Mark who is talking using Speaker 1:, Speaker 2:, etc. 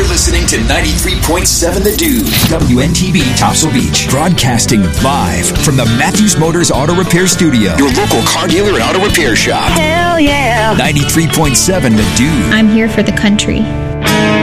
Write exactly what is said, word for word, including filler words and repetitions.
Speaker 1: You're listening to ninety-three point seven The Dude. W N T B Topsail Beach. Broadcasting live from the Matthews Motors Auto Repair Studio. Your local car dealer and auto repair shop.
Speaker 2: Hell yeah.
Speaker 1: ninety-three point seven The Dude.
Speaker 3: I'm here for the country.